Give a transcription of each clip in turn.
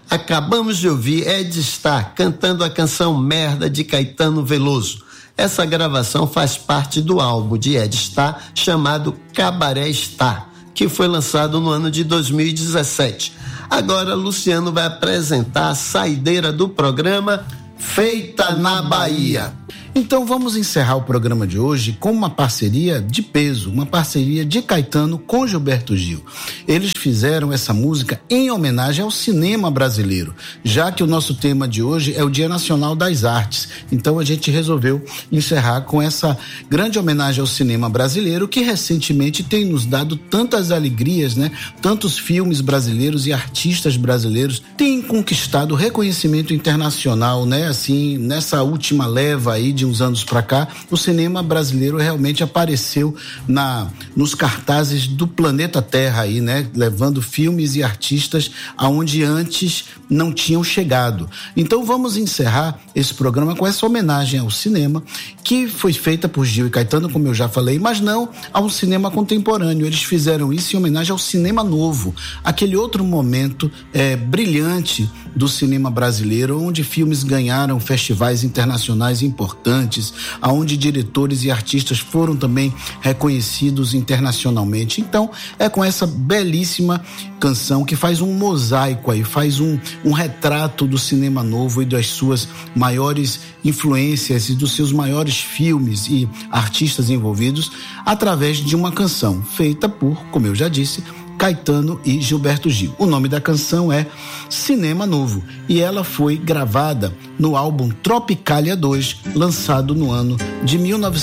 Acabamos de ouvir Ed Star cantando a canção Merda de Caetano Veloso. Essa gravação faz parte do álbum de Ed Star chamado Cabaré Star, que foi lançado no ano de 2017. Agora Luciano vai apresentar a saideira do programa Feita na Bahia. Então vamos encerrar o programa de hoje com uma parceria de peso, uma parceria de Caetano com Gilberto Gil. Eles fizeram essa música em homenagem ao cinema brasileiro, já que o nosso tema de hoje é o Dia Nacional das Artes. Então a gente resolveu encerrar com essa grande homenagem ao cinema brasileiro, que recentemente tem nos dado tantas alegrias, né? Tantos filmes brasileiros e artistas brasileiros têm conquistado reconhecimento internacional, né? Assim, nessa última leva aí de uns anos para cá, o cinema brasileiro realmente apareceu nos cartazes do planeta Terra aí, né? Levando filmes e artistas aonde antes não tinham chegado. Então vamos encerrar esse programa com essa homenagem ao cinema, que foi feita por Gil e Caetano, como eu já falei, mas não ao cinema contemporâneo. Eles fizeram isso em homenagem ao cinema novo, aquele outro momento brilhante do cinema brasileiro, onde filmes ganharam festivais internacionais importantes, aonde diretores e artistas foram também reconhecidos internacionalmente. Então, é com essa belíssima canção que faz um mosaico aí, faz um retrato do cinema novo e das suas maiores influências e dos seus maiores filmes e artistas envolvidos, através de uma canção feita por, como eu já disse, Caetano e Gilberto Gil. O nome da canção é Cinema Novo e ela foi gravada no álbum Tropicália 2, lançado no ano de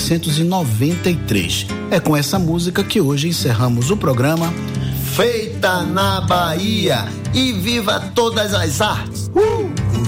1993. É com essa música que hoje encerramos o programa Feita na Bahia, e viva todas as artes!